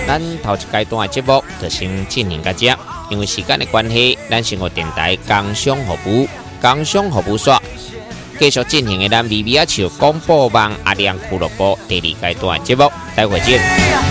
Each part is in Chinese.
咱头一阶段的节目就先进行到这，因为时间的关系，咱生活电台工商服务所继续进行的咱微微啊笑广播网阿亮俱乐部第2阶段的节目，待会见。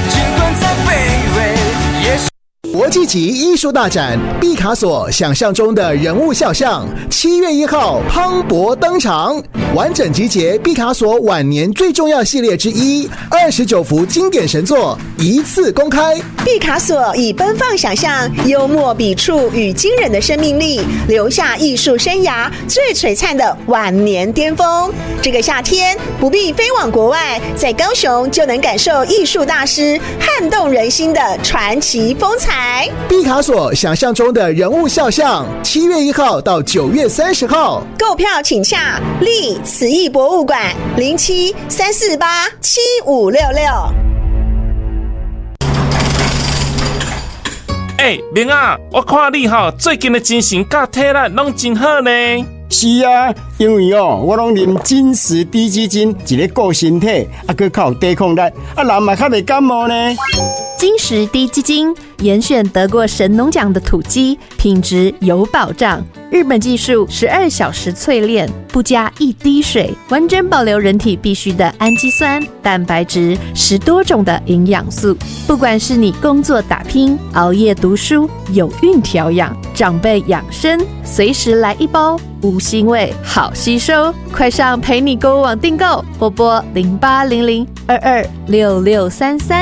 国际级艺术大展毕卡索想象中的人物肖像，7月1号磅礴登场，完整集结毕卡索晚年最重要系列之一，29幅经典神作一次公开。 毕卡索以奔放想象、幽默笔触与惊人的生命力，留下艺术生涯最璀璨的晚年巅峰。这个夏天不必飞往国外，在高雄就能感受艺术大师撼动人心的传奇风采。 毕卡索想象中的人物肖像，7月1号到9月30号， 购票请洽立慈艺博物馆0734875566。 明啊，我看你最近的精神甲体力拢真好呢。 是啊，因为我拢啉金石低基金，一个顾身体，还较有抵抗力，人嘛较袂感冒呢。 金石低基金严选得过神农奖的土鸡，品质有保障。日本技术12小时淬炼，不加一滴水，完整保留人体必需的氨基酸、蛋白质，10多种的营养素。不管是你工作打拼、熬夜读书、有孕调养、长辈养生，随时来一包，无腥味，好吸收。快上陪你购物网订购，或拨0800226633。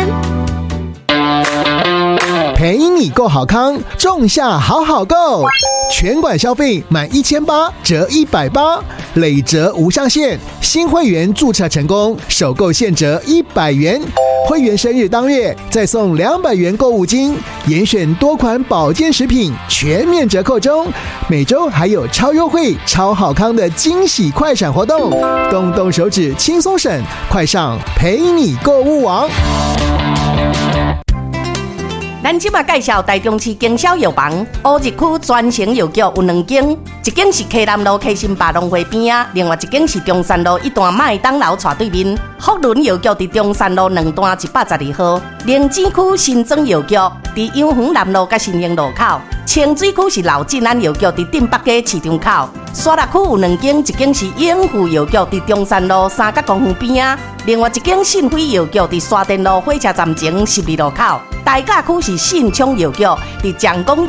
陪你购好康，仲夏好好购，全馆消费满1800折180，累折无上限。新会员注册成功，首购现折100元，会员生日当月再送200元购物金，严选多款保健食品全面折扣中，每周还有超优惠、超好康的惊喜快闪活动，动动手指轻松省，快上陪你购物网。 咱即马介绍台中市经销药房，乌日区专营药局有2间，一间是溪南路溪新百农会边啊，另外一间是中山路一段麦当劳斜对面。福伦药局伫中山路2段112号，灵芝区新庄药局伫永恒南路甲新营路口，清水区是老进安药局伫镇北街市场口。沙鹿区有2间，一间是永富药局伫中山路3角公园边啊，另外一间信辉药局伫沙田路火车站前12路口。大甲区是信昌药局伫蒋公